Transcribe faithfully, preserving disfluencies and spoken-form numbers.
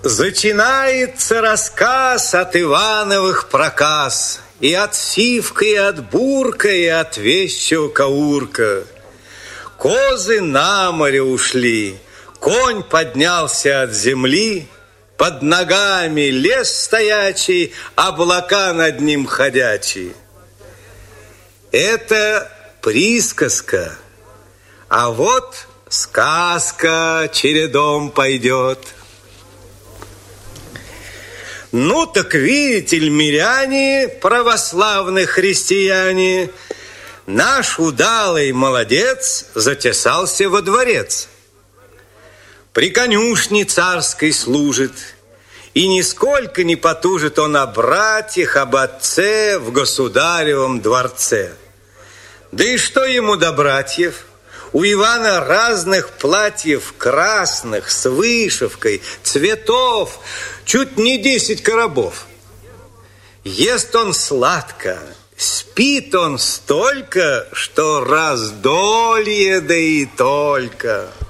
Зачинается рассказ от Ивановых проказ, и от Сивка, и от Бурка, и от вещего Каурка. Козы на море ушли, конь поднялся от земли, под ногами лес стоячий, облака над ним ходячие. Это присказка, а вот сказка чередом пойдет. Ну, так видите ли, миряне, православные христиане, наш удалый молодец затесался во дворец. При конюшне царской служит, и нисколько не потужит он о братьях, об отце в государевом дворце. Да и что ему до братьев? У Ивана разных платьев красных, с вышивкой, цветов, чуть не десять коробов. Ест он сладко, спит он столько, что раздолье, да и только.